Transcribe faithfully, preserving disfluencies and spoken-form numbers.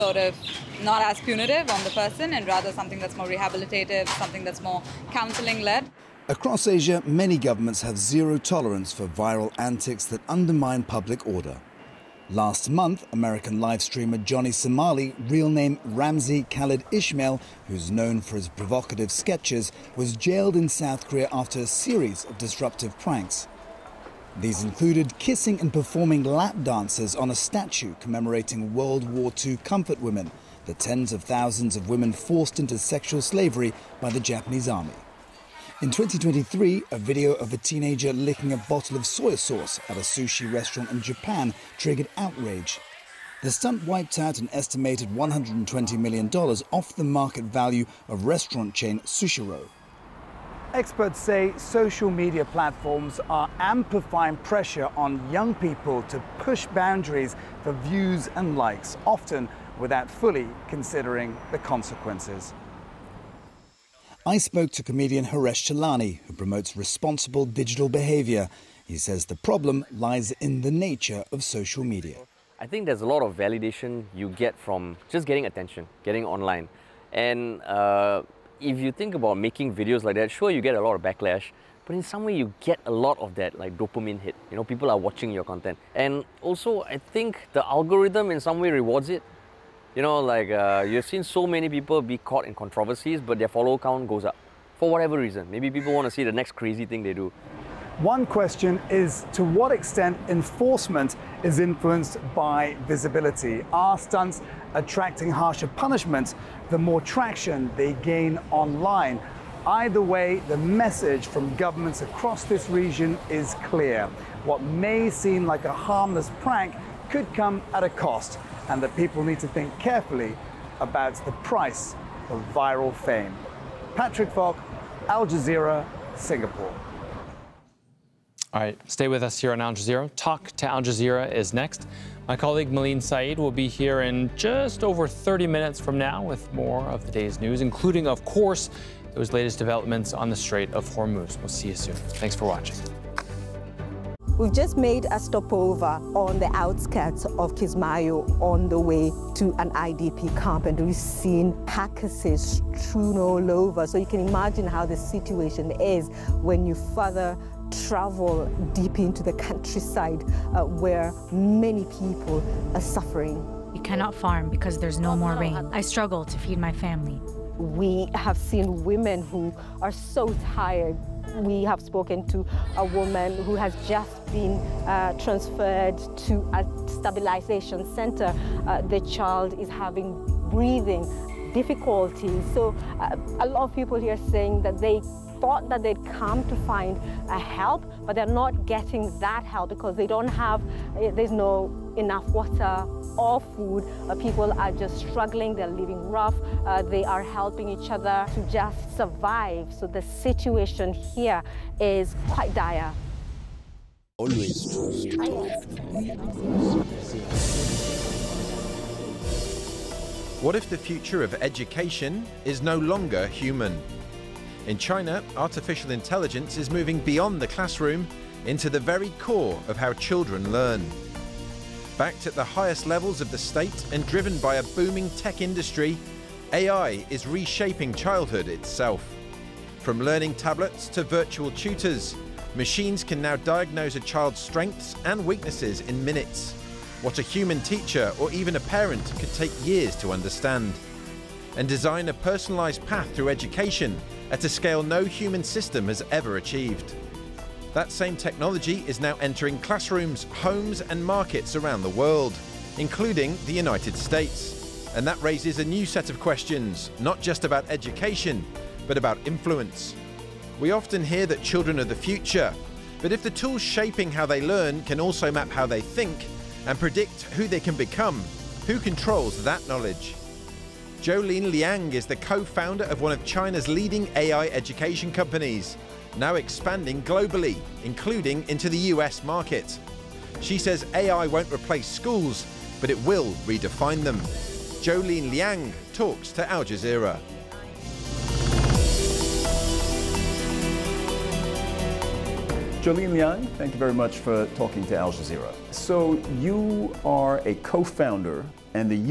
Sort of not as punitive on the person and rather something that's more rehabilitative, something that's more counselling-led. Across Asia, many governments have zero tolerance for viral antics that undermine public order. Last month, American live streamer Johnny Somali, real name Ramzi Khalid Ismail, who's known for his provocative sketches, was jailed in South Korea after a series of disruptive pranks. These included kissing and performing lap dances on a statue commemorating World War Two comfort women, the tens of thousands of women forced into sexual slavery by the Japanese army. In twenty twenty-three, a video of a teenager licking a bottle of soy sauce at a sushi restaurant in Japan triggered outrage. The stunt wiped out an estimated one hundred twenty million dollars off the market value of restaurant chain Sushiro. Experts say social media platforms are amplifying pressure on young people to push boundaries for views and likes, often without fully considering the consequences. I spoke to comedian Haresh Chalani, who promotes responsible digital behavior. He says the problem lies in the nature of social media. I think there's a lot of validation you get from just getting attention, getting online. And uh, if you think about making videos like that, sure, you get a lot of backlash, but in some way you get a lot of that like dopamine hit. You know, people are watching your content. And also, I think the algorithm in some way rewards it. You know, like uh, you've seen so many people be caught in controversies, but their follower count goes up for whatever reason. Maybe people want to see the next crazy thing they do. One question is to what extent enforcement is influenced by visibility. Are stunts attracting harsher punishments the more traction they gain online? Either way, the message from governments across this region is clear. What may seem like a harmless prank could come at a cost, and that people need to think carefully about the price of viral fame. Patrick Falk, Al Jazeera, Singapore. All right, stay with us here on Al Jazeera. Talk to Al Jazeera is next. My colleague Malene Saeed will be here in just over thirty minutes from now with more of the day's news, including, of course, those latest developments on the Strait of Hormuz. We'll see you soon. Thanks for watching. We've just made a stopover on the outskirts of Kismayo on the way to an I D P camp, and we've seen carcasses strewn all over. So you can imagine how the situation is when you further travel deep into the countryside uh, where many people are suffering. You cannot farm because there's no more rain. I struggle to feed my family. We have seen women who are so tired. We have spoken to a woman who has just been uh, transferred to a stabilization center. Uh, the child is having breathing difficulties. So uh, a lot of people here saying that they thought that they'd come to find a help, but they're not getting that help because they don't have, there's no enough water or food. Uh, people are just struggling, they're living rough, uh, they are helping each other to just survive. So the situation here is quite dire. Always What if the future of education is no longer human? In China, artificial intelligence is moving beyond the classroom into the very core of how children learn. Backed at the highest levels of the state and driven by a booming tech industry, A I is reshaping childhood itself. From learning tablets to virtual tutors, machines can now diagnose a child's strengths and weaknesses in minutes, what a human teacher or even a parent could take years to understand, and design a personalized path through education at a scale no human system has ever achieved. That same technology is now entering classrooms, homes and markets around the world, including the United States. And that raises a new set of questions, not just about education, but about influence. We often hear that children are the future, but if the tools shaping how they learn can also map how they think and predict who they can become, who controls that knowledge? Jolene Liang is the co-founder of one of China's leading A I education companies, now expanding globally, including into the U S market. She says A I won't replace schools, but it will redefine them. Jolene Liang talks to Al Jazeera. Jolene Liang, thank you very much for talking to Al Jazeera. So you are a co-founder and the